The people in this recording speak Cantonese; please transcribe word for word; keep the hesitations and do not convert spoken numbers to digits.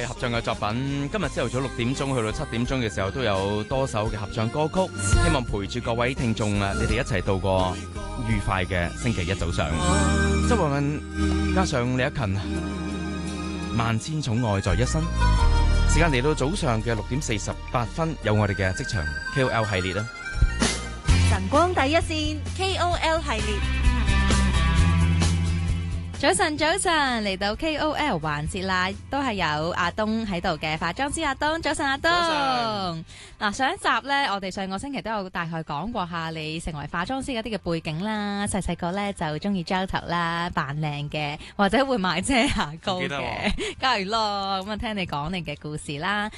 合唱嘅作品。今日朝頭早六點鐘去到七點鐘嘅時候，都有多首嘅合唱歌曲，希望陪住各位聽眾啊，你哋一齊度過愉快嘅星期一早上。周慧敏加上李克勤，萬千寵愛在一身。時間嚟到早上嘅六點四十八分，有我哋嘅職場 K O L 系列啦。 晨光第一線 K O L 系列。早晨，早晨嚟到 K O L 環節啦，都係有阿東喺度嘅化妝師阿東。早晨，阿東。嗱，上一集呢，我哋上個星期都有大概講過下你成為化妝師嗰啲嘅背景啦。細細個呢就中意膠頭啦，扮靚嘅，或者會買遮瑕膏嘅，梗係咯。咁啊，聽你講你嘅故事啦。